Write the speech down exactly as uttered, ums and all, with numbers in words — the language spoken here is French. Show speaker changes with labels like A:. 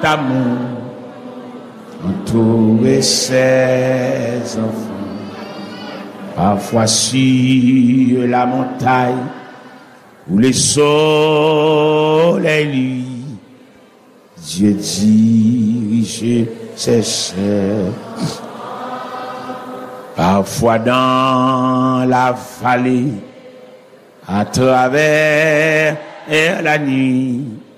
A: d'amour entourer ses enfants. Parfois sur la montagne où le soleil lui, Dieu dirige ses chers. Parfois dans la vallée, à travers la nuit,